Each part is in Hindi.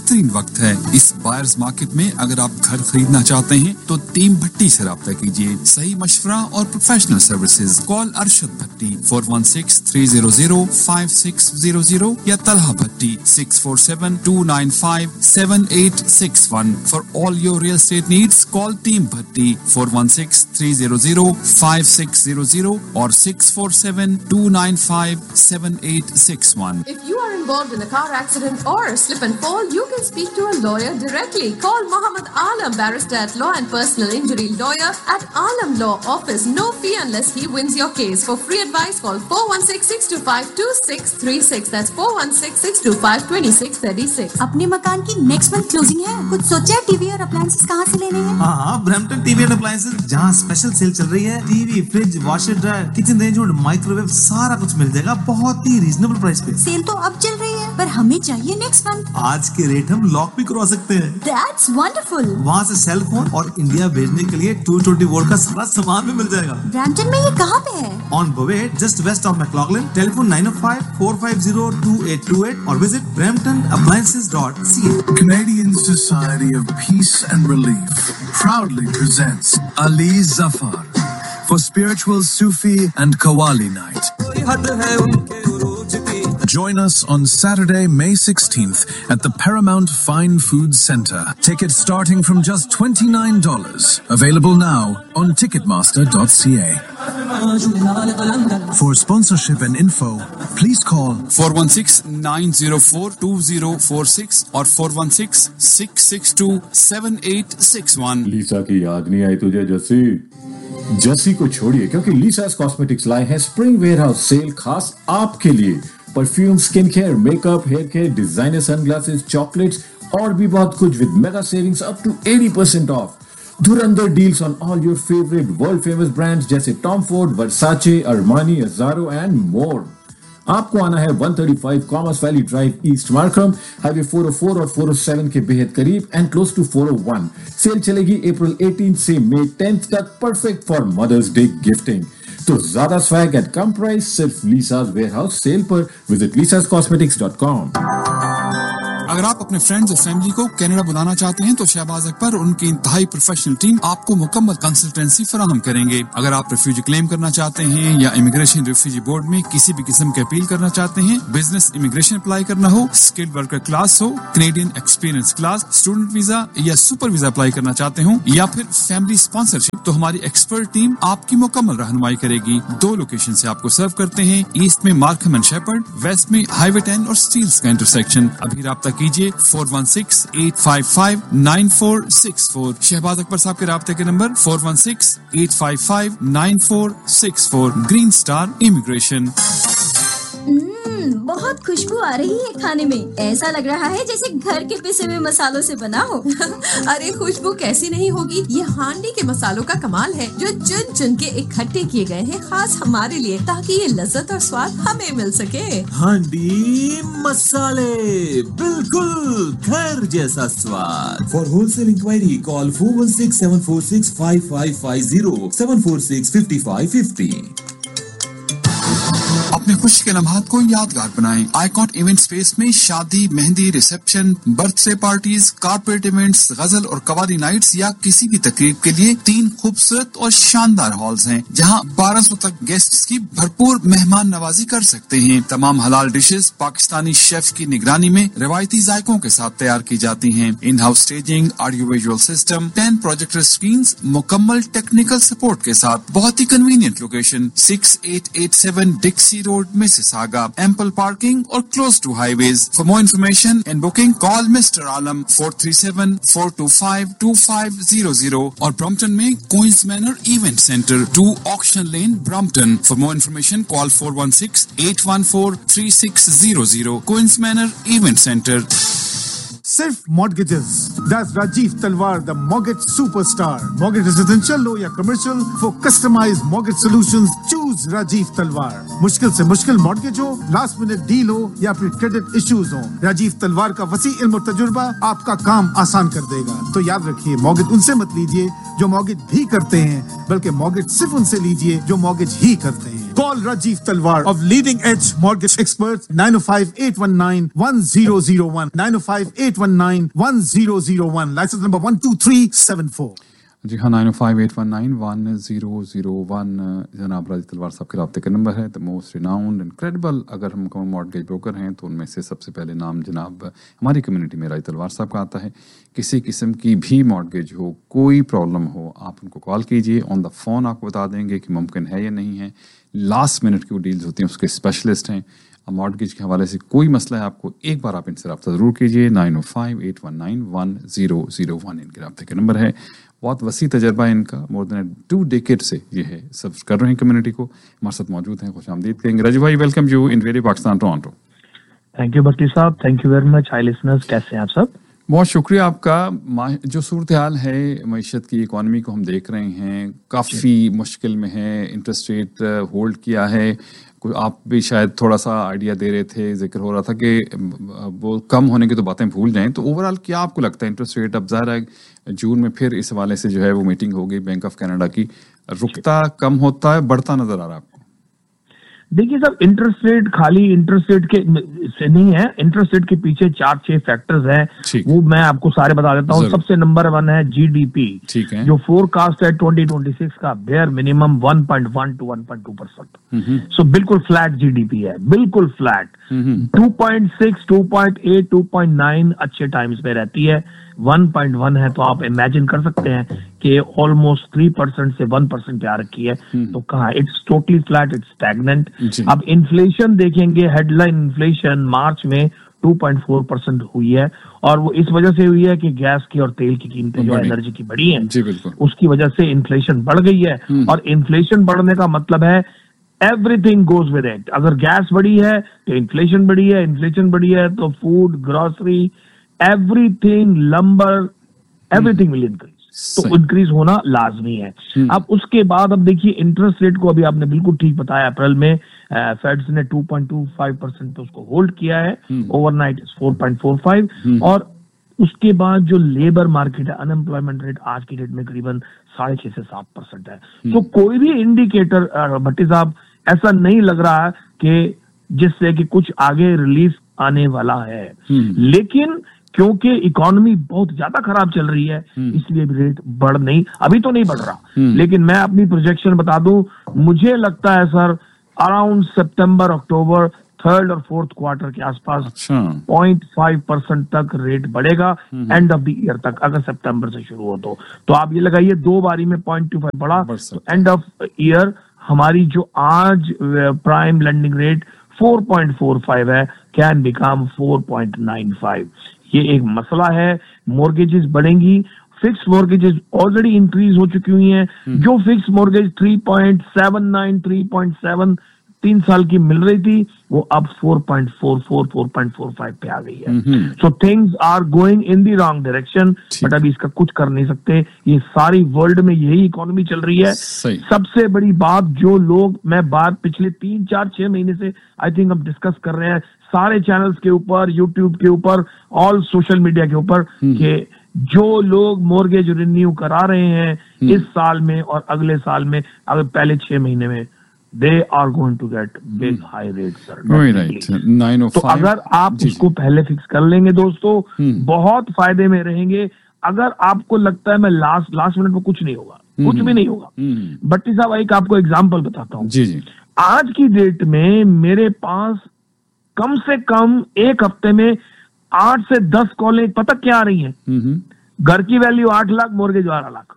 बेहतरीन वक्त है। इस बायर्स मार्केट में अगर आप घर खरीदना चाहते हैं तो टीम भट्टी से राब्ता कीजिए। सही मशवरा और प्रोफेशनल सर्विसेज। कॉल अरशद भट्टी 416-300-5600 या तलहा भट्टी 647-295-7861। For all your real estate needs, call Team Bhatti 416-300-5600 or 647-295-7861. If you are involved in a car accident or a slip and fall, you can speak to a lawyer directly. Call Muhammad Alam, barrister at Law and Personal Injury Lawyer at Alam Law Office. No fee unless he wins your case. For free advice, call 416-625-2636. That's 416-625-2636. अपने मकान की नेक्स्ट मंथ क्लोजिंग है। कुछ सोचा है टीवी और अप्लायंसेस कहाँ से लेने हैं? हाँ, ब्रैम्पटन टीवी एंड अप्लायंसेस, जहाँ स्पेशल सेल चल रही है। TV, fridge, washer dryer, kitchen range और माइक्रोवेव सारा कुछ मिल जाएगा बहुत ही रीजनेबल प्राइस पे। सेल तो अब चल रही है, पर हमें चाहिए नेक्स्ट मंथ। आज के रेट हम लॉक भी करवा सकते हैं। That's wonderful. वहाँ से सेल फोन और इंडिया भेजने के लिए 220 वोल्ट का सारा सामान भी मिल जाएगा। ब्रैम्पटन में ये कहाँ पे है? On Boway, just west of McLaughlin. Telephone 905-450-2828 or visit bramptonappliances.ca. Canadian Society of Peace and Relief proudly presents Ali Zafar for Spiritual Sufi and Qawwali Night. Join us on Saturday, May 16th at the Paramount Fine Foods Centre. Tickets starting from just $29. Available now on Ticketmaster.ca. For sponsorship and info, please call 416-904-2046 or 416-662-7861. लीसा की याद नहीं आई तुझे जस्सी? जस्सी को छोड़िए क्योंकि लीसास कॉस्मेटिक्स लाए हैं स्प्रिंग वेयरहाउस सेल खास आपके लिए। Perfume, skin care, makeup, hair care, designer sunglasses, chocolates और भी बहुत कुछ with mega savings up to 80% of. Dhurandhar deals on all your favourite world famous brands जैसे Tom Ford, Versace, Armani, अज़ारो and more. आपको आना है 135 commerce valley drive, east Markram, highway 404 और 407 के बेहद करीब एंड क्लोज टू 401। सेल चलेगी अप्रैल 18 से मई 10 तक, perfect for mothers day gifting. तो ज्यादा स्वैग एट कम प्राइस सिर्फ लीसास वेयरहाउस सेल पर। Visit lisascosmetics.com। अगर आप अपने फ्रेंड्स और फैमिली को कनाडा बुलाना चाहते हैं तो शहबाज अकबर और उनकी इंतहाई प्रोफेशनल टीम आपको मुकम्मल कंसल्टेंसी फराहम करेंगे। अगर आप रिफ्यूजी क्लेम करना चाहते हैं या इमिग्रेशन रिफ्यूजी बोर्ड में किसी भी किस्म की अपील करना चाहते हैं, बिजनेस इमिग्रेशन अप्लाई करना हो, स्किल्ड वर्कर क्लास हो, Canadian experience class, student visa या सुपर वीजा अप्लाई करना चाहते हो या फिर फैमिली स्पॉन्सरशिप, तो हमारी एक्सपर्ट टीम आपकी मुकम्मल रहनुमाई करेगी। 2 लोकेशन से आपको सर्व करते हैं, ईस्ट में मार्कम एंड शेपर्ड, वेस्ट में हाईवे 10 और स्टील्स का इंटरसेक्शन। अभी राब्ता कीजिए 416-855-9464। शहबाज अकबर साहब के राब्ते के नंबर 416-855-9464। Green star immigration. बहुत खुशबू आ रही है खाने में। ऐसा लग रहा है जैसे घर के पिसे हुए मसालों से बना हो। अरे खुशबू कैसी नहीं होगी, ये हांडी के मसालों का कमाल है जो चुन चुन के इकट्ठे किए गए हैं खास हमारे लिए, ताकि ये लज्जत और स्वाद हमें मिल सके। हांडी मसाले, बिल्कुल घर जैसा स्वाद। For wholesale inquiry call 416-746-5550 746-5550। अपने खुशी के लम्हात को यादगार बनाएं। आइकॉन इवेंट स्पेस में शादी, mehndi, reception, birthday parties, corporate events, गजल और कवाली नाइट्स या किसी भी तकरीब के लिए 3 खूबसूरत और शानदार हॉल्स हैं, जहां 1200 तक गेस्ट्स की भरपूर मेहमान नवाजी कर सकते हैं। तमाम हलाल डिशेस पाकिस्तानी शेफ की निगरानी में रिवायती जायकों के साथ तैयार की जाती हैं। In house staging, audio visual system, 10 projector screens, मुकम्मल टेक्निकल सपोर्ट के साथ, बहुत ही convenient location 6887 डिक्सी road, Mississauga, ample parking or close to highways. For more information and booking, call Mr. Alam 437-425-2500 or Brompton में Queen's Manor Event Center, 2 Auction Lane, Brompton. For more information, call 416-814-3600. Queen's Manor Event Center. सिर्फ mortgages. That's Rajiv Talwar, the mortgage superstar. Mortgage residential लो या commercial, for customized mortgage solutions, choose Rajiv Talwar. मुश्किल से मुश्किल मॉर्गेज हो, लास्ट मिनट डील हो या फिर क्रेडिट इश्यूज हो, राजीव तलवार का वसी इल्म और तजुर्बा आपका काम आसान कर देगा। तो याद रखिए, मॉर्गेज उनसे मत लीजिए जो मॉर्गेज भी करते हैं, बल्कि मॉर्गेज सिर्फ उनसे लीजिए जो मॉर्गेज ही करते हैं। Call Rajiv Talwar of Leading Edge Mortgage Experts 905-819-1001 905-819-1001 license number 12374। जी हाँ, 905-819-1001 जनाब राजीव तलवार साहब के रब्ते का नंबर है। द मोस्ट रिनाउंड इनक्रेडिबल अगर हम कहूँ मॉर्गेज ब्रोकर हैं तो उनमें से सबसे पहले नाम जनाब हमारी कम्युनिटी में राजीव तलवार साहब का आता है। किसी किस्म की भी मॉर्गेज हो, कोई प्रॉब्लम हो, आप उनको कॉल कीजिए, ऑन द फोन आपको बता देंगे कि मुमकिन है या नहीं है। लास्ट मिनट की वो डील्स होती हैं, उसके स्पेशलिस्ट हैं। मॉर्गेज के हवाले से कोई मसला है आपको, एक बार आप इनसे रब्ता ज़रूर कीजिए। 905-819-1001 इनके रब्ते का नंबर है। बहुत वसी तजर्बा है इनका, मोर देन 2 डेकेड से ये है सर्व कर रहे हैं कम्युनिटी को। हमारे साथ मौजूद हैं, खुश आमदीद कहेंगे। राजू भाई, welcome you in radio Pakistan Toronto. Thank you बट्टी साहब, thank you very much. High listeners, कैसे हैं आप सब? बहुत शुक्रिया आपका। जो सूरत हाल है मईशत की, इकॉनमी को हम देख रहे हैं, काफ़ी मुश्किल में है। इंटरेस्ट रेट होल्ड किया है, आप भी शायद थोड़ा सा आइडिया दे रहे थे, जिक्र हो रहा था कि वो कम होने की तो बातें भूल जाएं। तो ओवरऑल क्या आपको लगता है इंटरेस्ट रेट, अब ज़ाहिर है जून में फिर इस हवाले से जो है वो मीटिंग होगी बैंक ऑफ कनाडा की, रुकता कम होता है, बढ़ता नजर आ रहा है आपको? देखिए साहब, इंटरेस्ट रेट खाली इंटरेस्ट रेट के से नहीं है, इंटरेस्ट रेट के पीछे 4-6 फैक्टर्स हैं, वो मैं आपको सारे बता देता हूँ। सबसे नंबर 1 है जीडीपी, जो फोरकास्ट है 2026 का बेयर मिनिमम 1.1 to 1.2%। सो बिल्कुल फ्लैट जीडीपी है, बिल्कुल फ्लैट। 2.6, 2.8, 2.9 अच्छे टाइम्स पे रहती है। 1.1 है तो आप इमेजिन कर सकते हैं कि ऑलमोस्ट 3% से 1% पे आ रखी है। तो कहाँ, it's totally flat, it's stagnant. अब इन्फ्लेशन देखेंगे, हेडलाइन इन्फ्लेशन मार्च में 2.4% हुई है, और वो इस वजह से हुई है कि गैस की और तेल की कीमतें जो एनर्जी की बढ़ी हैं, उसकी वजह से इन्फ्लेशन बढ़ गई है। और इन्फ्लेशन बढ़ने का मतलब है एवरीथिंग गोज विद इट। अगर गैस बढ़ी है तो इन्फ्लेशन बढ़ी है, इन्फ्लेशन बढ़ी है तो food, grocery, everything, lumbar, everything will increase. तो इंक्रीज होना लाजमी है। अब उसके बाद अब देखिए इंटरेस्ट रेट को, अभी आपने बिल्कुल ठीक बताया, अप्रैल में फेड्स ने 2.25% पे उसको होल्ड किया है। ओवरनाइट 4.45। और उसके बाद जो लेबर मार्केट है, अनएम्प्लॉयमेंट रेट आज की डेट में करीबन 6.5 से 7% है। तो कोई भी इंडिकेटर भट्टी साहब ऐसा नहीं लग रहा है कि जिससे कि कुछ आगे रिलीफ आने वाला है। लेकिन क्योंकि इकोनॉमी बहुत ज्यादा खराब चल रही है, इसलिए रेट अभी तो नहीं बढ़ रहा। लेकिन मैं अपनी प्रोजेक्शन बता दूं, मुझे लगता है सर अराउंड सितंबर, अक्टूबर, 3rd और 4th क्वार्टर के आसपास 0.5% तक रेट बढ़ेगा एंड ऑफ द ईयर तक, अगर सितंबर से शुरू हो तो आप ये लगाइए 2 बारी में 0.25 बढ़ा, तो एंड ऑफ ईयर हमारी जो आज प्राइम लेंडिंग रेट 4.45 है, कैन बिकम 4.95। ये एक मसला है। मॉर्गेजेस बढ़ेंगी, फिक्स मॉर्गेजेस ऑलरेडी इंक्रीज हो चुकी हुई हैं। जो फिक्स मॉर्गेज 3.79, 3.7 3 साल की मिल रही थी, वो अब 4.44, 4.45 पे आ गई है। So things are going in the wrong direction, but अभी इसका कुछ कर नहीं सकते। ये सारी वर्ल्ड में यही इकोनॉमी चल रही है। सबसे बड़ी बात, जो लोग, मैं बात पिछले 3, 4, 6 महीने से आई थिंक हम डिस्कस कर रहे हैं सारे चैनल्स के ऊपर, यूट्यूब के ऊपर, ऑल सोशल मीडिया के ऊपर, कि जो लोग मॉर्गेज रिन्यू करा रहे हैं इस साल में और अगले साल में, अगर पहले 6 महीने में, they are going to get big high rates, sir. Right. 905. तो अगर आप इसको पहले फिक्स कर लेंगे दोस्तों, बहुत फायदे में रहेंगे। अगर आपको लगता है मैं लास्ट मिनट में कुछ नहीं होगा, कुछ भी नहीं होगा। भट्टी साहब, एक आपको एग्जांपल बताता हूँ। जी। आज की डेट में मेरे पास कम से कम एक हफ्ते में 8 से 10 कॉलेज, पता क्या आ रही हैं? घर की वैल्यू 8 लाख, मॉर्गेज 12 लाख।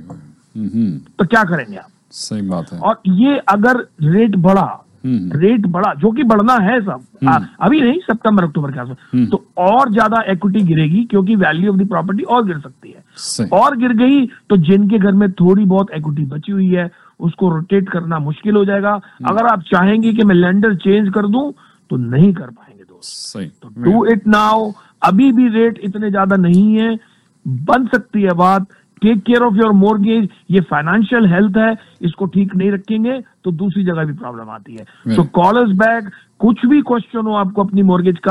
तो क्या करेंगे आप? सही बात है। और ये अगर रेट बढ़ा, जो कि बढ़ना है सब, अभी नहीं, सितंबर अक्टूबर के आसपास, तो और ज्यादा इक्विटी गिरेगी, क्योंकि वैल्यू ऑफ द प्रॉपर्टी और गिर सकती है। और गिर गई तो जिनके घर में थोड़ी बहुत इक्विटी बची हुई है, उसको रोटेट करना मुश्किल हो जाएगा। अगर आप चाहेंगे कि मैं लेंडर चेंज कर दूं, तो नहीं कर पाएंगे दोस्त। तो डू इट नाउ। अभी भी रेट इतने ज्यादा नहीं है, बन सकती है बात। Take care of your mortgage. ये फाइनेंशियल हेल्थ है, इसको ठीक नहीं रखेंगे तो दूसरी जगह भी प्रॉब्लम आती है। सो कॉल अस बैक, कुछ भी क्वेश्चन हो आपको अपनी मॉर्गेज का,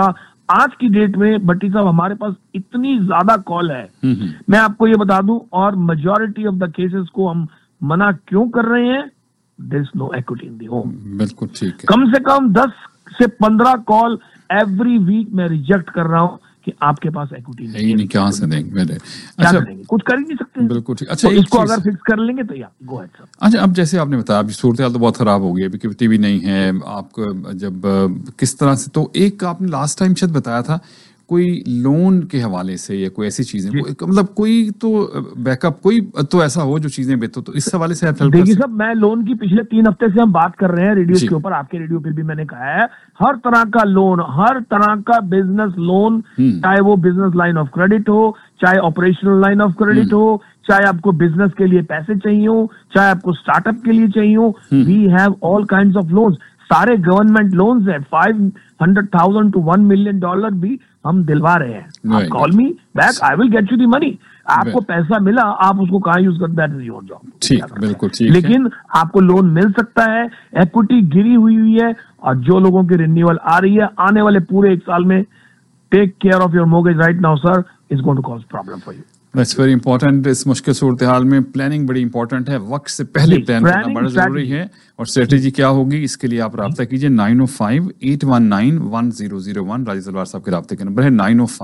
आज की डेट में भट्टी साहब हमारे पास इतनी ज्यादा कॉल है, मैं आपको ये बता दूं, और मेजॉरिटी ऑफ द केसेस को हम मना क्यों कर रहे हैं? There is no equity in the home. बिल्कुल ठीक है। कम से कम 10 से 15 कॉल एवरी वीक मैं रिजेक्ट कर रहा हूं कि आपके पास इक्विटी नहीं है, कहां से देंगे मेरे? अच्छा, कुछ कर ही नहीं सकते। बिल्कुल ठीक। अच्छा, तो इसको अगर फिक्स कर लेंगे तो या गो अहेड सर। अच्छा, अब जैसे आपने बताया अभी सूरत हाल तो बहुत खराब हो गई, अभी इक्विटी भी नहीं है आपको, जब किस तरह से, तो एक आपने लास्ट टाइम शायद बताया था कोई लोन के हवाले से या कोई ऐसी चीजें, मतलब कोई तो बैकअप, कोई तो ऐसा हो जो चीजें बेहतर, तो इस हवाले से आप हेल्प देखिए साहब, मैं लोन की पिछले 3 हफ्ते से हम बात कर रहे हैं रेडियो के ऊपर, आपके रेडियो पे भी मैंने कहा है, हर तरह का लोन, हर तरह का बिजनेस लोन, चाहे वो बिजनेस लाइन ऑफ क्रेडिट हो, चाहे ऑपरेशनल लाइन ऑफ क्रेडिट हो, चाहे आपको बिजनेस के लिए पैसे चाहिए हो, चाहे आपको स्टार्टअप के लिए चाहिए हो, we have all kinds of loans. सारे गवर्नमेंट लोन्स है, $500,000 to $1 million भी हम दिलवा रहे हैं। आप call me back, I will get you the money. आपको पैसा मिला, आप उसको कहाँ यूज करते, दैट इज योर जॉब। ठीक, बिल्कुल ठीक। लेकिन आपको लोन मिल सकता है, इक्विटी गिरी हुई है, और जो लोगों की रिन्यूअल आ रही है आने वाले पूरे 1 साल में, take care of your mortgage right now sir, is going to cause problem for you. That's very important. इस मुश्किल सूरत हाल में प्लानिंग बड़ी इंपॉर्टेंट है, वक्त से पहले प्लान करना बड़ा जरूरी है। और स्ट्रेटेजी क्या होगी, इसके लिए आप रब्ता कीजिए 905-819-1001। राजीव तलवार साहब के रब्ते का नंबर है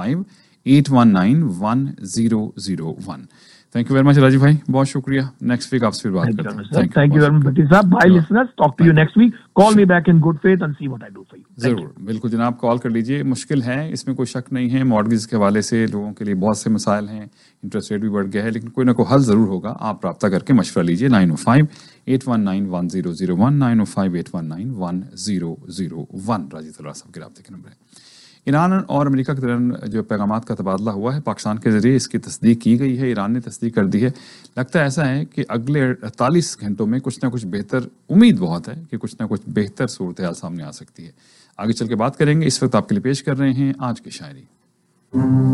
905-819-1001। Thank you very much Rajiv भाई, बहुत शुक्रिया। नेक्स्ट वीक आपसे फिर बात करते हैं। थैंक यू वेरी मच भट्टी साहब। Bye listeners, talk to you next week. Call me back in good faith and see what I do for you. जरूर, बिल्कुल जनाब, कॉल कर लीजिए। मुश्किल है, इसमें कोई शक नहीं है, मॉर्गेज के हवाले से लोगों के लिए बहुत से मसाइल हैं, इंटरेस्ट रेट भी बढ़ गया है, लेकिन कोई ना कोई हल जरूर होगा। आप रब्ता करके मशवरा लीजिए 905-819-1001, 905-819-1001। राजीव तलवार साहब के रब्ते के नंबर है। ईरान और अमेरिका के दरमियान जो पैगामात का तबादला हुआ है, पाकिस्तान के जरिए इसकी तस्दीक की गई है, ईरान ने तस्दीक कर दी है। लगता है ऐसा है कि अगले 48 घंटों में कुछ ना कुछ बेहतर, उम्मीद बहुत है कि कुछ ना कुछ बेहतर सूरत हाल सामने आ सकती है। आगे चल के बात करेंगे। इस वक्त आपके लिए पेश कर रहे हैं आज की शायरी।